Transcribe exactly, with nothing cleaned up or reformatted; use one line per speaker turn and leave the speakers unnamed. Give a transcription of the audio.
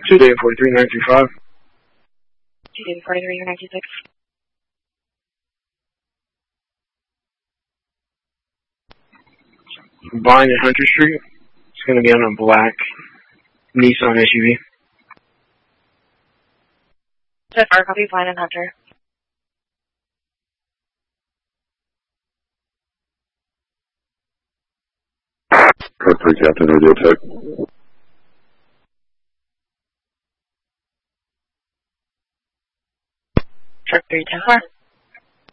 two David forty-three, nine two five.
two David forty-three, nine two six.
Vine at Hunter Street. It's going to be on a black Nissan S U V.
Jeff R, copy, Vine and Hunter.
Code three, Captain, radio check.
Truck three, ten four.